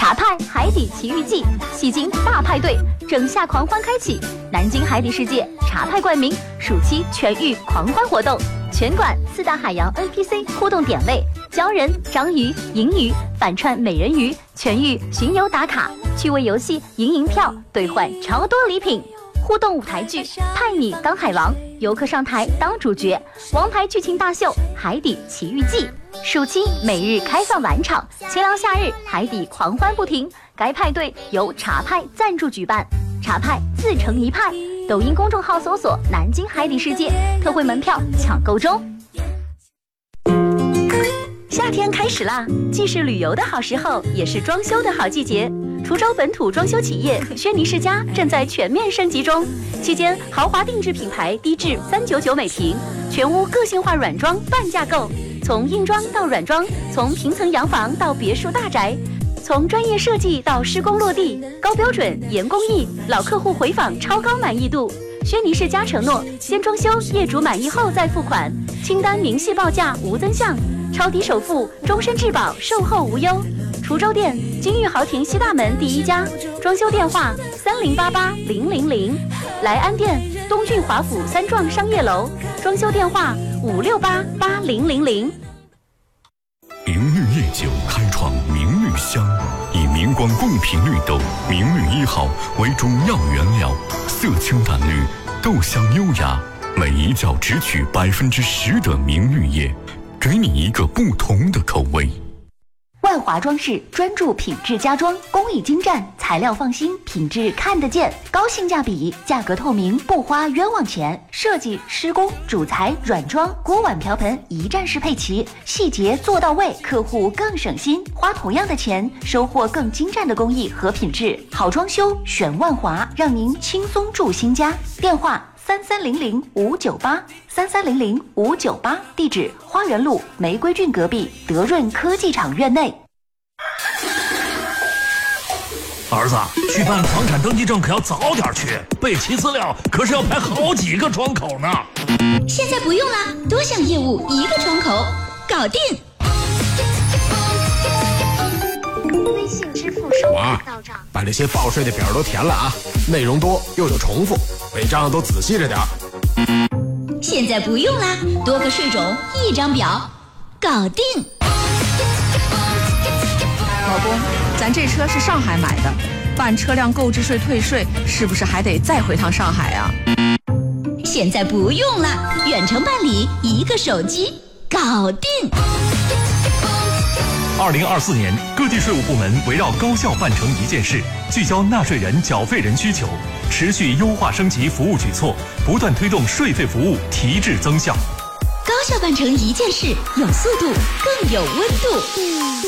茶派海底奇遇记，戏精大派对，整夏狂欢开启，南京海底世界茶派冠名暑期全域狂欢活动，全馆4大海洋 NPC 互动点位，鲛人、章鱼、银鱼、反串美人鱼，全域巡游打卡，趣味游戏赢银票兑换超多礼品。互动舞台剧派你当海王，游客上台当主角，王牌剧情大秀海底奇遇记，暑期每日开放晚场，清凉夏日海底狂欢不停。该派对由茶派赞助举办，茶派自成一派。抖音公众号搜索南京海底世界，特惠门票抢购中。夏天开始啦，既是旅游的好时候，也是装修的好季节。滁州本土装修企业轩尼诗家正在全面升级中，期间豪华定制品牌低至399每平，全屋个性化软装半价购，从硬装到软装，从平层洋房到别墅大宅，从专业设计到施工落地，高标准严工艺，老客户回访超高满意度。轩尼诗家承诺先装修，业主满意后再付款，清单明细报价无增项，超低首付，终身质保，售后无忧。滁州店金玉豪庭西大门第1家，装修电话30880000，莱安店东郡华府3幢商业楼，装修电话5688000。 明绿夜酒开创明绿香，以明光贡品绿豆明绿1号为主要原料，色清淡绿，豆香优雅，每一角只取10%的明绿叶，给你一个不同的口味。 万华装饰专注品质家装，工艺精湛，材料放心，品质看得见，高性价比，价格透明，不花冤枉钱。设计、施工、主材、软装、锅碗瓢盆一站式配齐，细节做到位，客户更省心，花同样的钱，收获更精湛的工艺和品质。好装修选万华，让您轻松住新家。电话3300-598，3300-598，地址花园路玫瑰郡隔壁德润科技厂院内。 儿子，去办房产登记证可要早点去，备齐资料可是要排好几个窗口呢。 现在不用了，多项业务一个窗口，搞定。 微信支付收款到账， 把这些报税的表都填了啊，内容多又有重复，违章都仔细着点。 现在不用啦，多个税种一张表，搞定。 老公，咱这车是上海买的，办车辆购置税退税是不是还得再回趟上海啊？ 现在不用了，远程办理，一个手机，搞定。 2024年，各地税务部门围绕高效办成一件事，聚焦纳税人、缴费人需求，持续优化升级服务举措，不断推动税费服务提质增效。 高效办成一件事，有速度，更有温度。